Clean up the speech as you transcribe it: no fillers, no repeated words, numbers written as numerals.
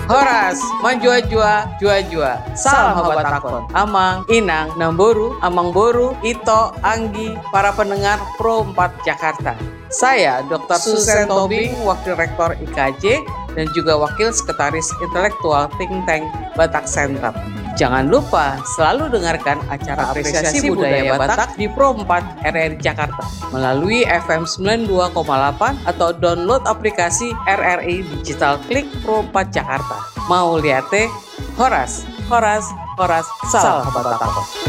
Horas, manjua-jua, jua-jua. Salam habat takon. Amang, Inang, Namboru, Amangboru, Ito, Anggi, para pendengar Pro 4 Jakarta. Saya Dr. Susan Tobing, Wakil Rektor IKJ dan juga Wakil Sekretaris Intelektual Think Tank Batak Center. Jangan lupa selalu dengarkan acara apresiasi budaya Batak di Pro 4 RRI Jakarta melalui FM 92,8 atau download aplikasi RRI Digital Klik Pro 4 Jakarta. Mau lihat teh? Horas, horas, horas, salam habat takon.